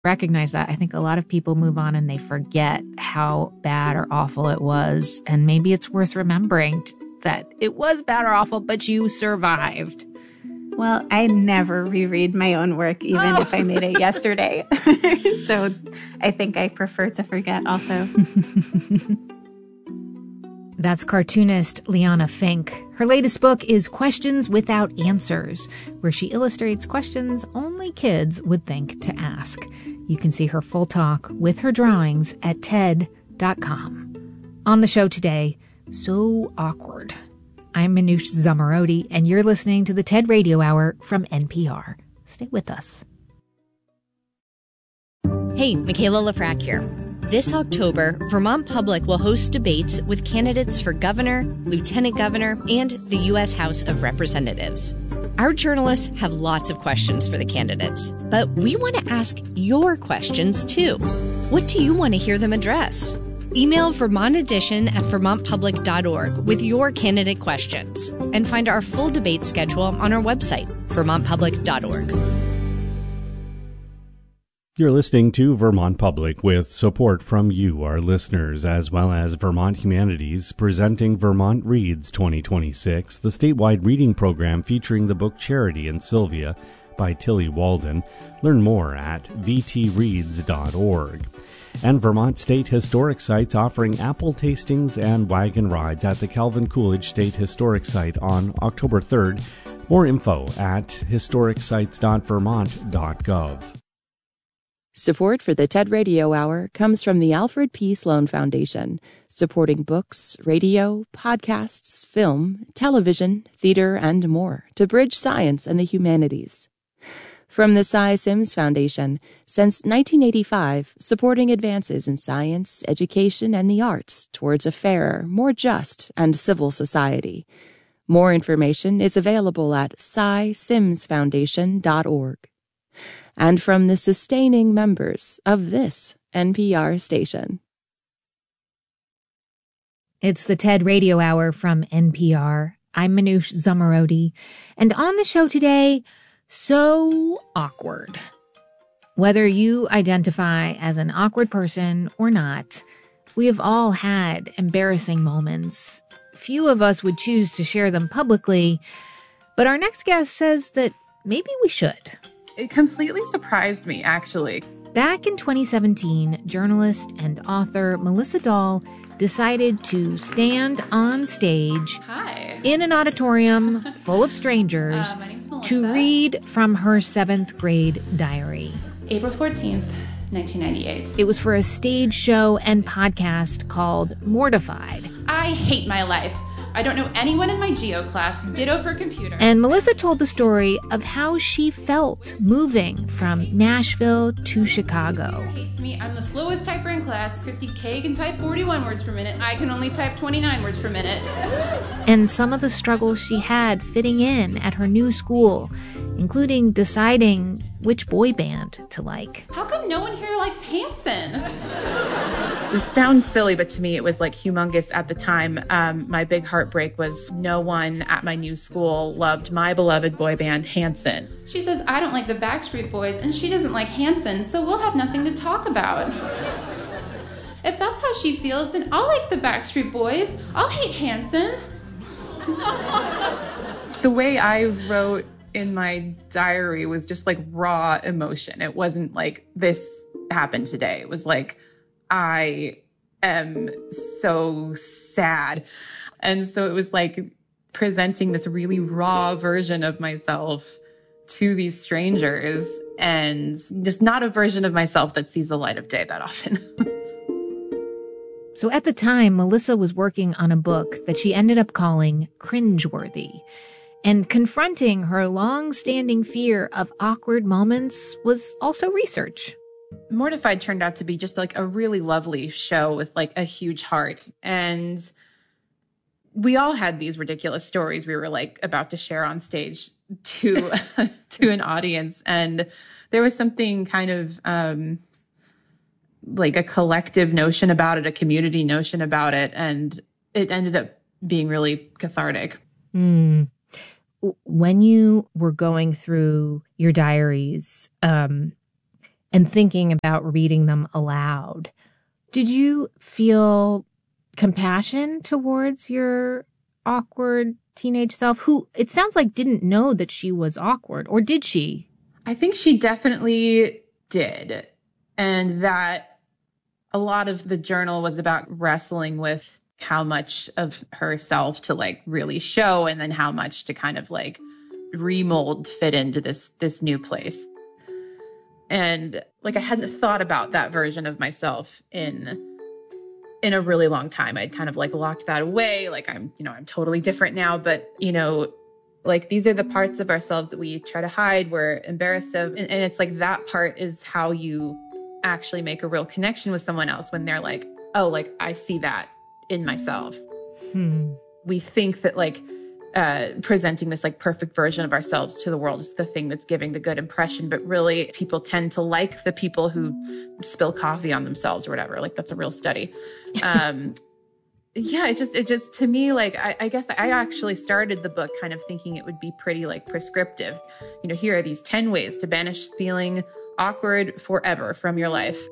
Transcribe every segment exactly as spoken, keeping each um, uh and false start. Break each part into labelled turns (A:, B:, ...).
A: recognize that. I think a lot of people move on and they forget how bad or awful it was. And maybe it's worth remembering that it was bad or awful, but you survived.
B: Well, I never reread my own work, even oh. if I made it yesterday. So I think I prefer to forget also.
A: That's cartoonist Liana Fink. Her latest book is Questions Without Answers, where she illustrates questions only kids would think to ask. You can see her full talk with her drawings at T E D dot com. On the show today, So Awkward. I'm Manoush Zomorodi, and you're listening to the TED Radio Hour from N P R. Stay with us.
C: Hey, Michaela Lafrac here. This October, Vermont Public will host debates with candidates for governor, lieutenant governor, and the U S House of Representatives. Our journalists have lots of questions for the candidates, but we want to ask your questions too. What do you want to hear them address? Email Vermont Edition at vermont public dot org with your candidate questions, and find our full debate schedule on our website, vermont public dot org.
D: You're listening to Vermont Public with support from you, our listeners, as well as Vermont Humanities, presenting Vermont Reads twenty twenty-six, the statewide reading program featuring the book Charity and Sylvia by Tilly Walden. Learn more at v t reads dot org. And Vermont State Historic Sites offering apple tastings and wagon rides at the Calvin Coolidge State Historic Site on October third. More info at historic sites dot vermont dot gov.
E: Support for the TED Radio Hour comes from the Alfred P. Sloan Foundation, supporting books, radio, podcasts, film, television, theater, and more to bridge science and the humanities. From the Cy Sims Foundation, since nineteen eighty-five, supporting advances in science, education, and the arts towards a fairer, more just, and civil society. More information is available at cy sims foundation dot org. And from the sustaining members of this N P R station.
A: It's the TED Radio Hour from N P R. I'm Manoush Zomorodi. And on the show today, So Awkward. Whether you identify as an awkward person or not, we have all had embarrassing moments. Few of us would choose to share them publicly, but our next guest says that maybe we should.
F: It completely surprised me, actually.
A: Back in twenty seventeen, journalist and author Melissa Dahl decided to stand on stage
F: Hi.
A: in an auditorium full of strangers
F: uh, my name's Melissa.
A: to read from her seventh grade diary.
F: April fourteenth, nineteen ninety-eight.
A: It was for a stage show and podcast called Mortified.
F: I hate my life. I don't know anyone in my geo class. Ditto for computer.
A: And Melissa told the story of how she felt moving from Nashville to Chicago.
F: Hates me. I'm the slowest typer in class. Christy K can type forty-one words per minute. I can only type twenty-nine words per minute.
A: And some of the struggles she had fitting in at her new school, including deciding which boy band to like.
F: How come no one here likes Hanson?
G: This sounds silly, but to me it was like humongous at the time. Um, my big heartbreak was no one at my new school loved my beloved boy band, Hanson.
F: She says, I don't like the Backstreet Boys, and she doesn't like Hanson, so we'll have nothing to talk about. If that's how she feels, then I'll like the Backstreet Boys. I'll hate Hanson.
G: The way I wrote in my diary was just like raw emotion. It wasn't like this happened today. It was like, I am so sad. And so it was like presenting this really raw version of myself to these strangers, and just not a version of myself that sees the light of day that often.
A: So at the time, Melissa was working on a book that she ended up calling Cringeworthy. And confronting her long-standing fear of awkward moments was also research.
G: Mortified turned out to be just like a really lovely show with like a huge heart. And we all had these ridiculous stories we were like about to share on stage to, to an audience. And there was something kind of, um, like a collective notion about it, a community notion about it. And it ended up being really cathartic.
A: Mm. When you were going through your diaries, um, and thinking about reading them aloud. Did you feel compassion towards your awkward teenage self, who it sounds like didn't know that she was awkward, or did she?
G: I think she definitely did. And that a lot of the journal was about wrestling with how much of herself to like really show, and then how much to kind of like remold, fit into this, this new place. And like, I hadn't thought about that version of myself in, in a really long time. I'd kind of like locked that away. Like I'm, you know, I'm totally different now, but you know, like these are the parts of ourselves that we try to hide, we're embarrassed of. And, and it's like that part is how you actually make a real connection with someone else, when they're like, oh, like I see that in myself.
A: Hmm.
G: We think that like uh, presenting this like perfect version of ourselves to the world is the thing that's giving the good impression. But really, people tend to like the people who spill coffee on themselves or whatever. Like that's a real study. Um, yeah, it just, it just, to me, like, I, I guess I actually started the book kind of thinking it would be pretty like prescriptive. You know, here are these ten ways to banish feeling awkward forever from your life.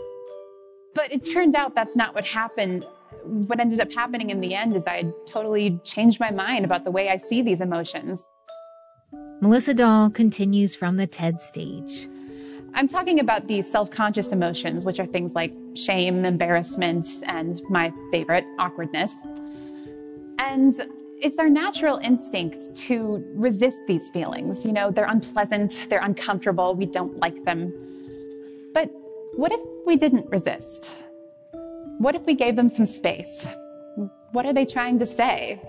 H: But it turned out that's not what happened. What ended up happening in the end is I totally changed my mind about the way I see these emotions.
A: Melissa Dahl continues from the TED stage.
H: I'm talking about these self-conscious emotions, which are things like shame, embarrassment, and my favorite, awkwardness. And it's our natural instinct to resist these feelings. You know, they're unpleasant, they're uncomfortable, we don't like them. But what if we didn't resist? What if we gave them some space? What are they trying to say?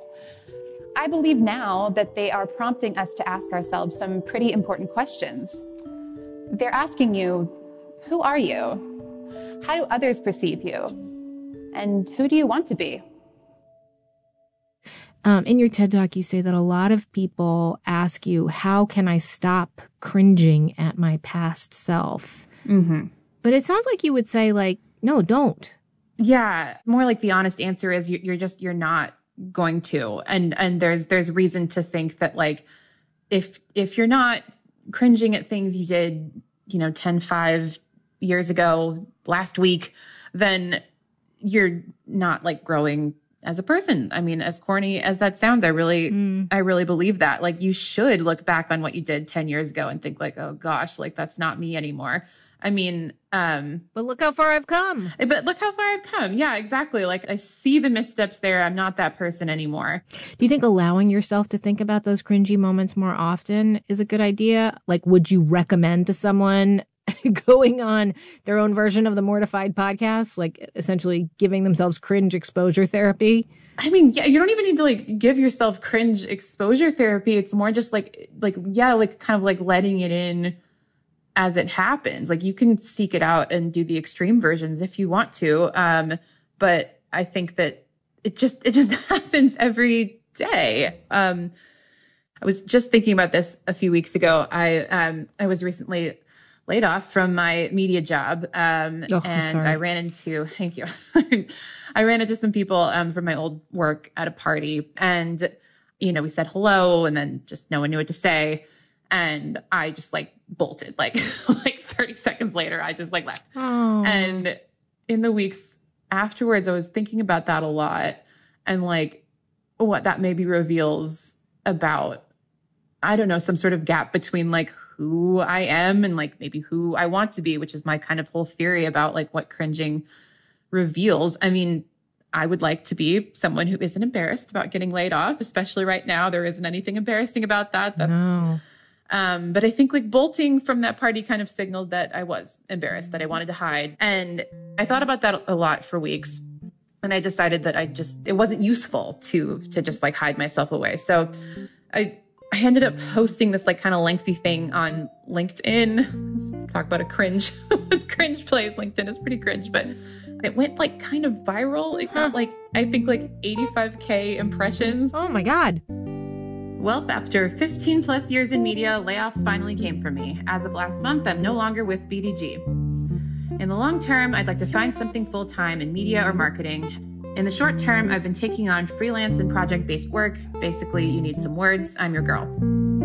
H: I believe now that they are prompting us to ask ourselves some pretty important questions. They're asking you, who are you? How do others perceive you? And who do you want to be?
A: Um, in your TED Talk, you say that a lot of people ask you, how can I stop cringing at my past self?
G: Mm-hmm.
A: But it sounds like you would say, like, no, don't.
G: Yeah, more like the honest answer is you're just, you're not going to. And, and there's, there's reason to think that like, if, if you're not cringing at things you did, you know, ten, five years ago, last week, then you're not like growing as a person. I mean, as corny as that sounds, I really, mm. I really believe that. Like you should look back on what you did ten years ago and think like, oh gosh, like that's not me anymore. I mean, um,
A: but look how far I've come.
G: But look how far I've come. Yeah, exactly. Like I see the missteps there. I'm not that person anymore.
A: Do you think allowing yourself to think about those cringy moments more often is a good idea? Like, would you recommend to someone going on their own version of the Mortified podcast, like essentially giving themselves cringe exposure therapy?
G: I mean, yeah, you don't even need to like give yourself cringe exposure therapy. It's more just like, like, yeah, like kind of like letting it in as it happens. Like you can seek it out and do the extreme versions if you want to. Um, but I think that it just, it just happens every day. Um, I was just thinking about this a few weeks ago. I, um, I was recently laid off from my media job. Um,
A: oh,
G: and I ran into, thank you. I ran into some people, um, from my old work at a party, and, you know, we said hello, and then just no one knew what to say. And I just like bolted, like, like thirty seconds later, I just like left.
A: Oh.
G: And in the weeks afterwards, I was thinking about that a lot, and like what that maybe reveals about, I don't know, some sort of gap between like who I am and like maybe who I want to be, which is my kind of whole theory about like what cringing reveals. I mean, I would like to be someone who isn't embarrassed about getting laid off, especially right now. There isn't anything embarrassing about that. That's,
A: no.
G: um, but I think like bolting from that party kind of signaled that I was embarrassed, that I wanted to hide. And I thought about that a lot for weeks. And I decided that I just, it wasn't useful to, to just like hide myself away. So I, I ended up posting this like kind of lengthy thing on LinkedIn. Let's talk about a cringe, cringe place. LinkedIn is pretty cringe, but it went like kind of viral. It got like, I think like eighty-five K impressions.
A: Oh my God.
G: Well, after fifteen plus years in media, layoffs finally came for me. As of last month, I'm no longer with B D G. In the long term, I'd like to find something full-time in media or marketing. In the short term, I've been taking on freelance and project-based work. Basically, you need some words, I'm your girl.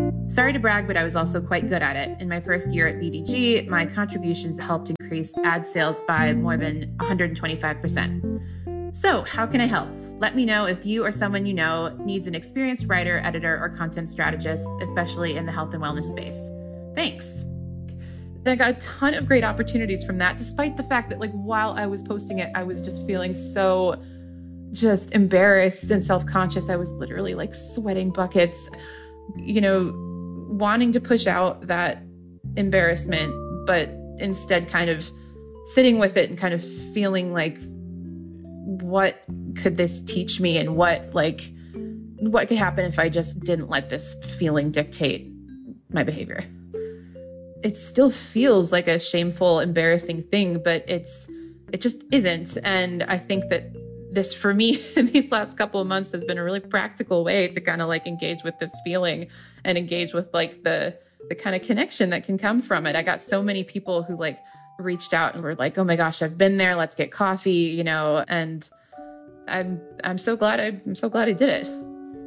G: Sorry to brag, but I was also quite good at it. In my first year at B D G, my contributions helped increase ad sales by more than one hundred twenty-five percent. So how can I help? Let me know if you or someone you know needs an experienced writer, editor, or content strategist, especially in the health and wellness space. Thanks. And I got a ton of great opportunities from that, despite the fact that, like, while I was posting it, I was just feeling so just embarrassed and self-conscious. I was literally like sweating buckets, you know, wanting to push out that embarrassment, but instead kind of sitting with it and kind of feeling like, what could this teach me, and what, like, what could happen if I just didn't let this feeling dictate my behavior? It still feels like a shameful, embarrassing thing, but it's, it just isn't. And I think that this, for me, in these last couple of months has been a really practical way to kind of like engage with this feeling and engage with like the, the kind of connection that can come from it. I got so many people who like reached out and were like, oh my gosh, I've been there. Let's get coffee, you know, and I'm, I'm so glad I, I'm so glad I did it.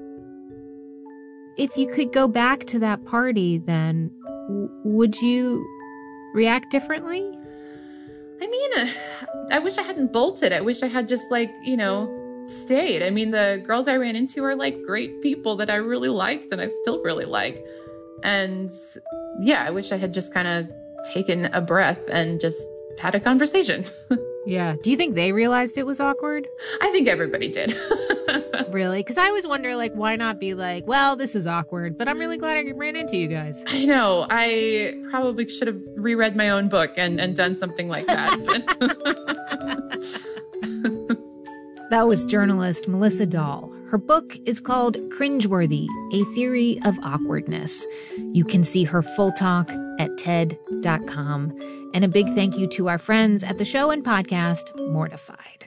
A: If you could go back to that party, then w- would you react differently?
G: I mean, uh, I wish I hadn't bolted. I wish I had just like, you know, stayed. I mean, the girls I ran into are like great people that I really liked and I still really like. And yeah, I wish I had just kind of taken a breath and just had a conversation.
A: Yeah. Do you think they realized it was awkward?
G: I think everybody did.
A: Really? Because I always wonder, like, why not be like, well, this is awkward, but I'm really glad I ran into you guys.
G: I know. I probably should have reread my own book and, and done something like that.
A: That was journalist Melissa Dahl. Her book is called Cringeworthy, A Theory of Awkwardness. You can see her full talk at T E D dot com. And a big thank you to our friends at the show and podcast, Mortified.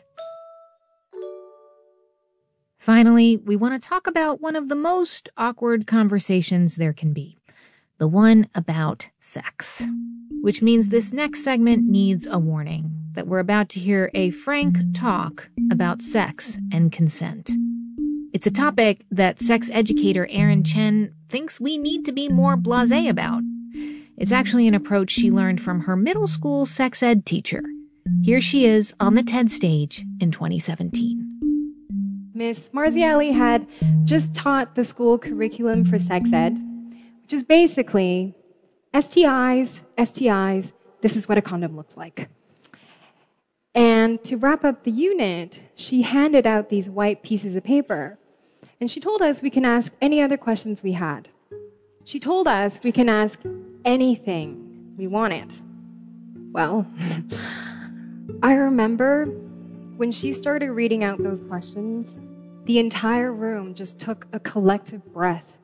A: Finally, we want to talk about one of the most awkward conversations there can be, the one about sex. Which means this next segment needs a warning that we're about to hear a frank talk about sex and consent. It's a topic that sex educator Erin Chen thinks we need to be more blasé about. It's actually an approach she learned from her middle school sex ed teacher. Here she is on the TED stage in twenty seventeen.
I: Miss Marziali had just taught the school curriculum for sex ed, which is basically S T Is, S T Is, this is what a condom looks like. And to wrap up the unit, she handed out these white pieces of paper. And she told us we can ask any other questions we had. She told us we can ask anything we wanted. Well, I remember when she started reading out those questions, the entire room just took a collective breath.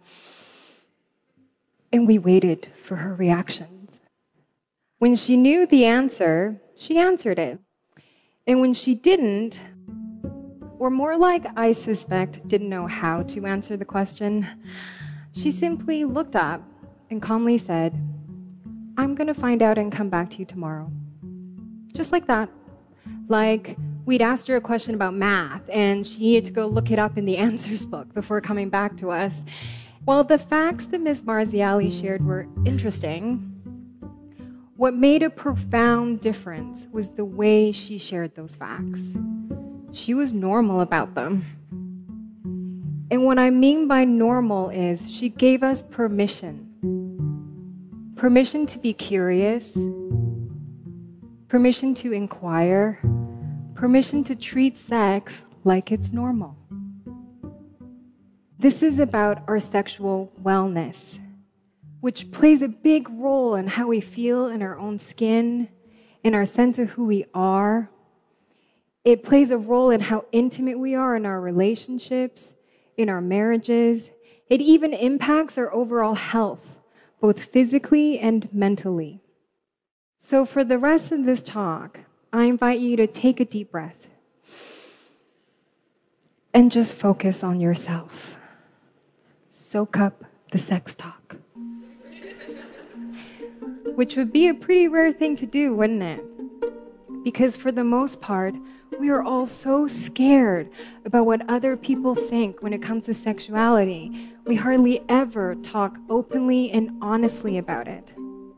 I: And we waited for her reactions. When she knew the answer, she answered it. And when she didn't, or more like I suspect didn't know how to answer the question, she simply looked up and calmly said, I'm going to find out and come back to you tomorrow. Just like that. Like we'd asked her a question about math and she needed to go look it up in the answers book before coming back to us. While the facts that Miz Marziali shared were interesting, what made a profound difference was the way she shared those facts. She was normal about them. And what I mean by normal is she gave us permission. Permission to be curious, permission to inquire, permission to treat sex like it's normal. This is about our sexual wellness, which plays a big role in how we feel in our own skin, in our sense of who we are. It plays a role in how intimate we are in our relationships, in our marriages. It even impacts our overall health, both physically and mentally. So for the rest of this talk, I invite you to take a deep breath and just focus on yourself. Soak up the sex talk. Which would be a pretty rare thing to do, wouldn't it? Because for the most part, We are all so scared about what other people think when it comes to sexuality. We hardly ever talk openly and honestly about it.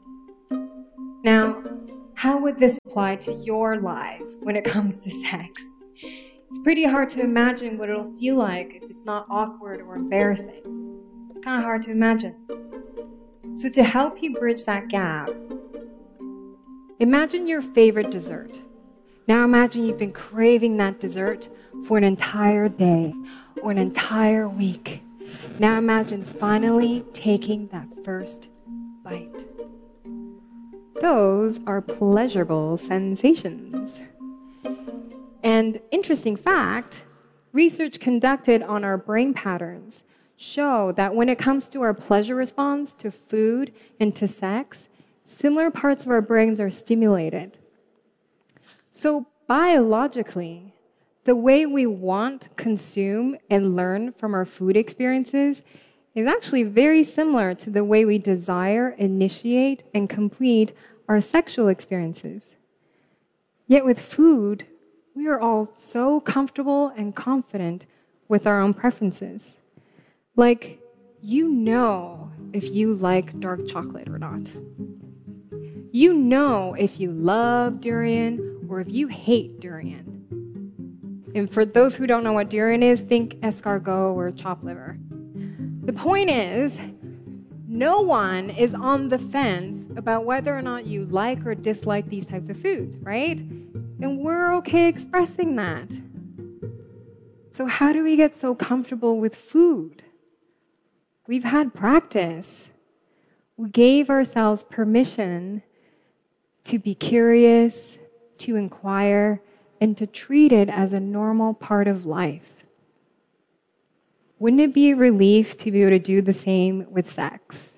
I: Now, how would this apply to your lives when it comes to sex? It's pretty hard to imagine what it'll feel like if it's not awkward or embarrassing. It's kind of hard to imagine. So to help you bridge that gap, imagine your favorite dessert. Now imagine you've been craving that dessert for an entire day or an entire week. Now imagine finally taking that first bite. Those are pleasurable sensations. And interesting fact, research conducted on our brain patterns show that when it comes to our pleasure response to food and to sex, similar parts of our brains are stimulated. So biologically, the way we want, consume, and learn from our food experiences is actually very similar to the way we desire, initiate, and complete our sexual experiences. Yet with food, we are all so comfortable and confident with our own preferences. Like, you know if you like dark chocolate or not. You know if you love durian or if you hate durian. And for those who don't know what durian is, think escargot or chopped liver. The point is, no one is on the fence about whether or not you like or dislike these types of foods, right? And we're okay expressing that. So how do we get so comfortable with food? We've had practice. We gave ourselves permission to be curious, to inquire, and to treat it as a normal part of life. Wouldn't it be a relief to be able to do the same with sex?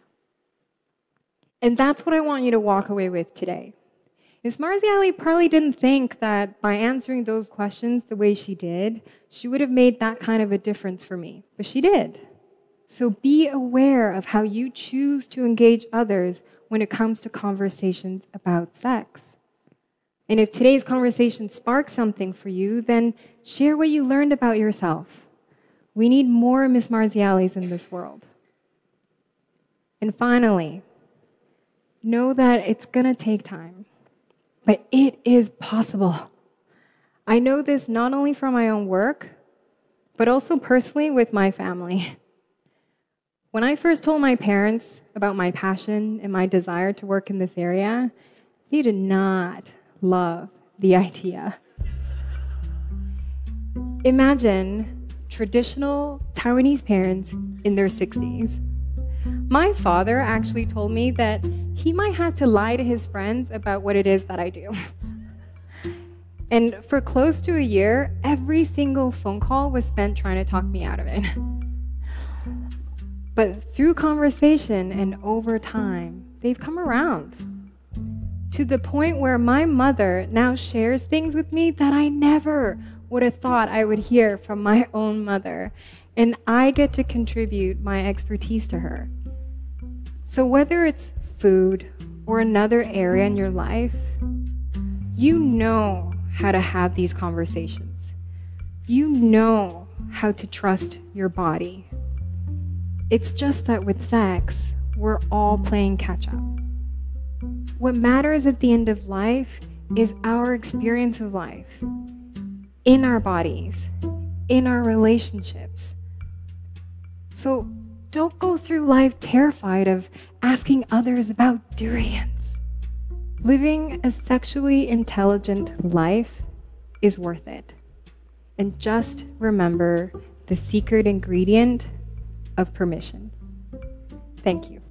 I: And that's what I want you to walk away with today. Miz Marziali probably didn't think that by answering those questions the way she did, she would have made that kind of a difference for me. But she did. So be aware of how you choose to engage others when it comes to conversations about sex. And if today's conversation sparks something for you, then share what you learned about yourself. We need more Miz Marzialis in this world. And finally, know that it's going to take time, but it is possible. I know this not only from my own work, but also personally with my family. When I first told my parents about my passion and my desire to work in this area, they did not love the idea. Imagine traditional Taiwanese parents in their sixties. My father actually told me that he might have to lie to his friends about what it is that I do. And for close to a year, every single phone call was spent trying to talk me out of it. But through conversation and over time, they've come around to the point where my mother now shares things with me that I never would have thought I would hear from my own mother. And I get to contribute my expertise to her. So whether it's food or another area in your life, you know how to have these conversations. You know how to trust your body. It's just that with sex, we're all playing catch up. What matters at the end of life is our experience of life in our bodies, in our relationships. So don't go through life terrified of asking others about durians. Living a sexually intelligent life is worth it. And just remember the secret ingredient of permission. Thank you.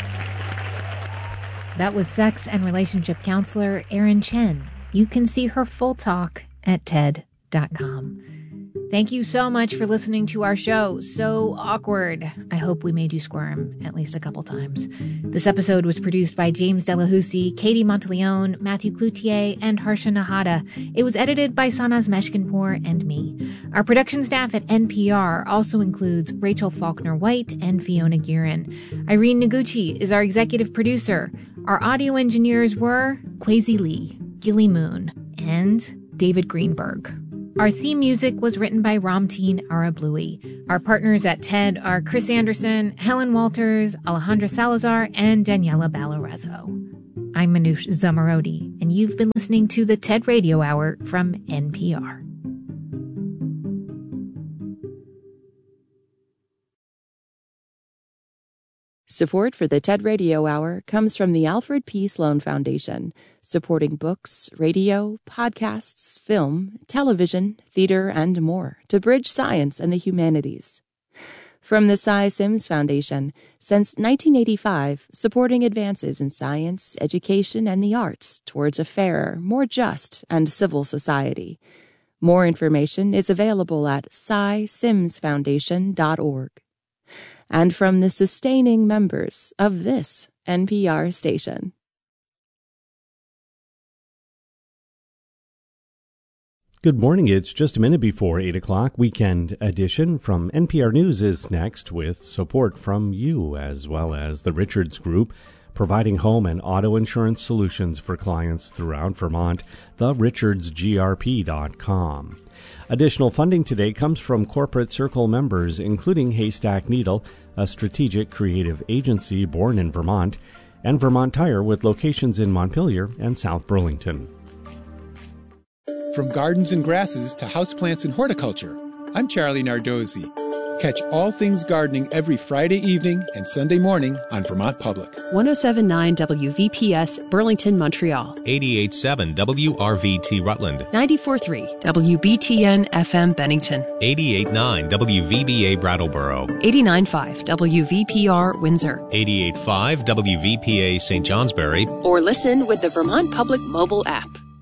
A: That was sex and relationship counselor Erin Chen. You can see her full talk at T E D dot com. Thank you so much for listening to our show. So awkward. I hope we made you squirm at least a couple times. This episode was produced by James Delahousie, Katie Monteleone, Matthew Cloutier, and Harsha Nahata. It was edited by Sanaz Meshkinpour and me. Our production staff at N P R also includes Rachel Faulkner-White and Fiona Guerin. Irene Noguchi is our executive producer. Our audio engineers were Kwesi Lee, Gilly Moon, and David Greenberg. Our theme music was written by Ramteen Arablouei. Our partners at TED are Chris Anderson, Helen Walters, Alejandra Salazar, and Daniela Balarezo. I'm Manoush Zomorodi, and you've been listening to the TED Radio Hour from N P R.
E: Support for the TED Radio Hour comes from the Alfred P. Sloan Foundation, supporting books, radio, podcasts, film, television, theater, and more to bridge science and the humanities. From the Cy Sims Foundation, since nineteen eighty-five, supporting advances in science, education, and the arts towards a fairer, more just, and civil society. More information is available at cy sims foundation dot org. And from the sustaining members of this N P R station.
D: Good morning. It's just a minute before eight o'clock. Weekend edition from N P R News is next with support from you as well as the Richards Group, providing home and auto insurance solutions for clients throughout Vermont, the richards g r p dot com. Additional funding today comes from Corporate Circle members, including Haystack Needle, a strategic creative agency born in Vermont, and Vermont Tire with locations in Montpelier and South Burlington.
J: From gardens and grasses to houseplants and horticulture, I'm Charlie Nardozzi. Catch all things gardening every Friday evening and Sunday morning on Vermont Public.
K: one oh seven point nine W V P S, Burlington, Montreal.
L: eighty-eight point seven W R V T, Rutland.
K: ninety-four point three W B T N F M, Bennington.
L: eighty-eight point nine W V B A, Brattleboro.
K: eighty-nine point five W V P R, Windsor.
L: eighty-eight point five W V P A, Saint Johnsbury.
K: Or listen with the Vermont Public mobile app.